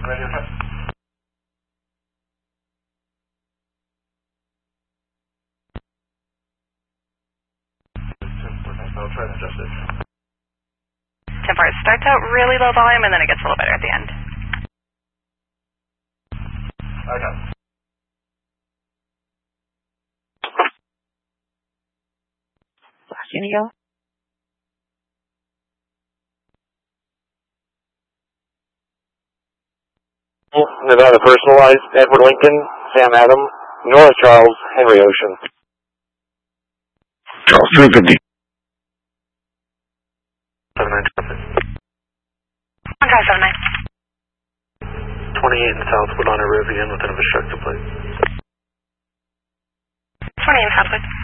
Radio test. I'll try and adjust it. 10-4, it starts out really low volume and then it gets a little better at the end. Okay. Last Unigo. Nevada Personalized, Edward Lincoln, Sam Adam, North Charles, Henry Ocean. Charles 350. 79 traffic. 1579. 28 in Southwood on a Rivian with an obstructed plate. 28 in Southwood.